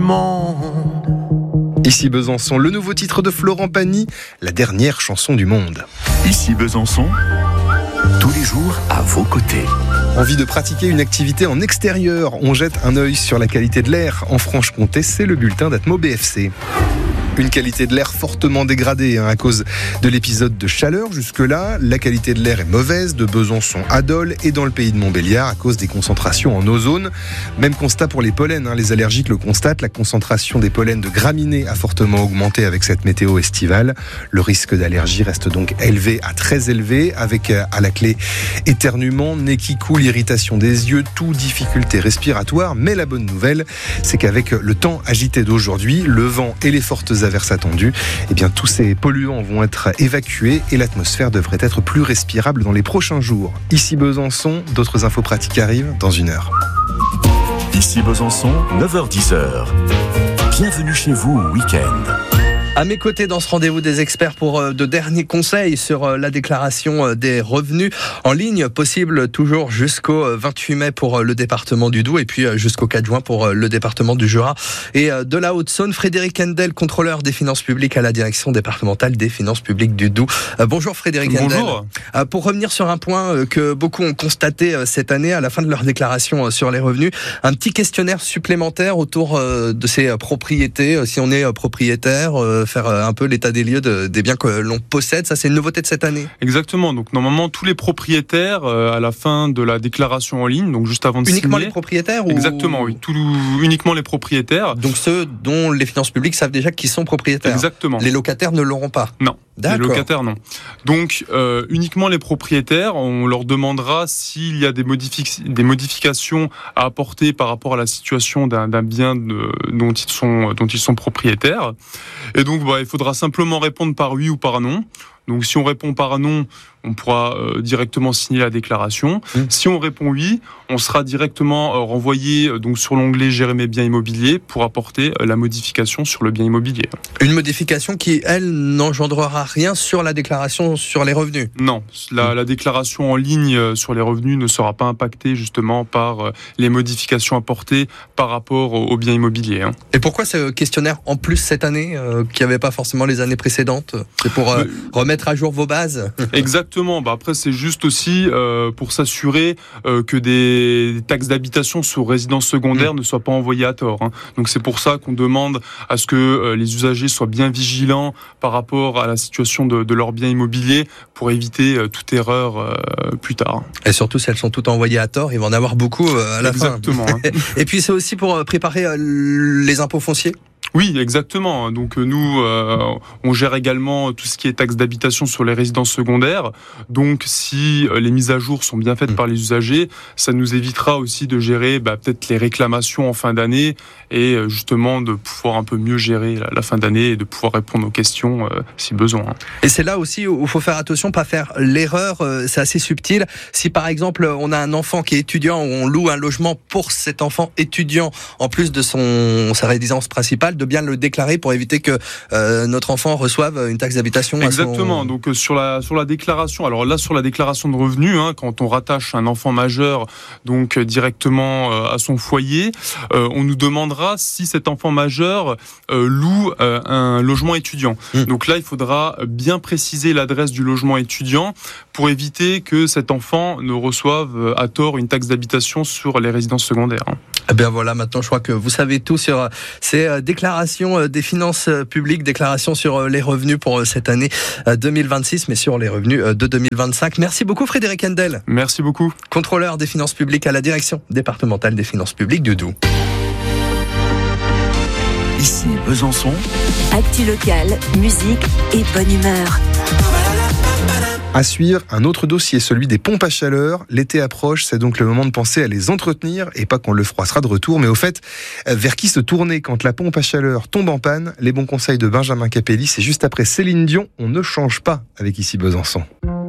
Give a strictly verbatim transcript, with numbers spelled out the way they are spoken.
Ici Besançon, le nouveau titre de Florent Pagny, la dernière chanson du monde. Ici Besançon, tous les jours à vos côtés. Envie de pratiquer une activité en extérieur, on jette un œil sur la qualité de l'air. En Franche-Comté, c'est le bulletin d'Atmo B F C. Une qualité de l'air fortement dégradée hein, à cause de l'épisode de chaleur. Jusque-là, la qualité de l'air est mauvaise de Besançon à Dole et dans le pays de Montbéliard à cause des concentrations en ozone. Même constat pour les pollens, hein, les allergiques le constatent. La concentration des pollens de graminées a fortement augmenté avec cette météo estivale. Le risque d'allergie reste donc élevé à très élevé, avec à la clé éternuement, nez qui coule, irritation des yeux, tout difficulté respiratoire. Mais la bonne nouvelle, c'est qu'avec le temps agité d'aujourd'hui, le vent et les fortes averses attendues, eh bien tous ces polluants vont être évacués et l'atmosphère devrait être plus respirable dans les prochains jours. Ici Besançon, d'autres infos pratiques arrivent dans une heure. Ici Besançon, neuf heures dix. Bienvenue chez vous au week-end. À mes côtés dans ce rendez-vous des experts pour de derniers conseils sur la déclaration des revenus en ligne, possible toujours jusqu'au vingt-huit mai pour le département du Doubs et puis jusqu'au quatre juin pour le département du Jura et de la Haute-Saône. Frédéric Hendel, contrôleur des finances publiques à la direction départementale des finances publiques du Doubs. Bonjour Frédéric Hendel. Bonjour. Pour revenir sur un point que beaucoup ont constaté cette année à la fin de leur déclaration sur les revenus, un petit questionnaire supplémentaire autour de ces propriétés, si on est propriétaire, faire un peu l'état des lieux de, des biens que l'on possède. Ça, c'est une nouveauté de cette année. Exactement. Donc, normalement, tous les propriétaires, euh, à la fin de la déclaration en ligne, donc juste avant de uniquement signer... les propriétaires ou... Exactement, oui. Tout, uniquement les propriétaires. Donc, ceux dont les finances publiques savent déjà qu'ils sont propriétaires. Exactement. Les locataires ne l'auront pas. Non. D'accord. Les locataires, non. Donc, euh, uniquement les propriétaires, on leur demandera s'il y a des, modifi- des modifications à apporter par rapport à la situation d'un, d'un bien de, dont, ils sont, dont ils sont propriétaires. Et donc, bah, il faudra simplement répondre par oui ou par non. Donc, si on répond par non, on pourra euh, directement signer la déclaration. Mmh. Si on répond oui, on sera directement euh, renvoyé euh, donc sur l'onglet Gérer mes biens immobiliers pour apporter euh, la modification sur le bien immobilier. Une modification qui, elle, n'engendrera rien sur la déclaration sur les revenus. Non, la, mmh. la déclaration en ligne euh, sur les revenus ne sera pas impactée justement par euh, les modifications apportées par rapport au, au bien immobilier. Hein. Et pourquoi ce questionnaire en plus cette année, euh, qui n'y avait pas forcément les années précédentes ? C'est pour euh, Mais... remettre à jour vos bases. Exactement. Bah après, c'est juste aussi euh, pour s'assurer euh, que des taxes d'habitation sur résidence secondaire mmh. ne soient pas envoyées à tort. Hein. Donc c'est pour ça qu'on demande à ce que euh, les usagers soient bien vigilants par rapport à la situation de, de leurs biens immobiliers pour éviter euh, toute erreur euh, plus tard. Et surtout, si elles sont toutes envoyées à tort, il va en avoir beaucoup euh, à la Exactement, fin. Exactement. Hein. Et puis c'est aussi pour préparer euh, les impôts fonciers. Oui, exactement. Donc nous, euh, on gère également tout ce qui est taxe d'habitation sur les résidences secondaires. Donc si les mises à jour sont bien faites mmh. par les usagers, ça nous évitera aussi de gérer bah, peut-être les réclamations en fin d'année et justement de pouvoir un peu mieux gérer la, la fin d'année et de pouvoir répondre aux questions euh, si besoin. Et c'est là aussi où il faut faire attention, pas faire l'erreur. Euh, c'est assez subtil. Si par exemple on a un enfant qui est étudiant ou on loue un logement pour cet enfant étudiant en plus de son sa résidence principale, de bien le déclarer pour éviter que euh, notre enfant reçoive une taxe d'habitation. Exactement. À son... Donc euh, sur la sur la déclaration. Alors là sur la déclaration de revenus, hein, quand on rattache un enfant majeur donc euh, directement euh, à son foyer, euh, on nous demandera si cet enfant majeur euh, loue euh, un logement étudiant. Mmh. Donc là il faudra bien préciser l'adresse du logement étudiant pour éviter que cet enfant ne reçoive à tort une taxe d'habitation sur les résidences secondaires. Eh bien voilà, maintenant je crois que vous savez tout sur ces déclarations des finances publiques, déclarations sur les revenus pour cette année deux mille vingt-six, mais sur les revenus de deux mille vingt-cinq. Merci beaucoup Frédéric Hendel. Merci beaucoup. Contrôleur des finances publiques à la direction départementale des finances publiques du Doubs. Ici Besançon. Actu locale, musique et bonne humeur. À suivre, un autre dossier, celui des pompes à chaleur. L'été approche, c'est donc le moment de penser à les entretenir et pas qu'on le froissera de retour, mais au fait, vers qui se tourner quand la pompe à chaleur tombe en panne? Les bons conseils de Benjamin Capelli, c'est juste après Céline Dion. On ne change pas avec Ici Besançon.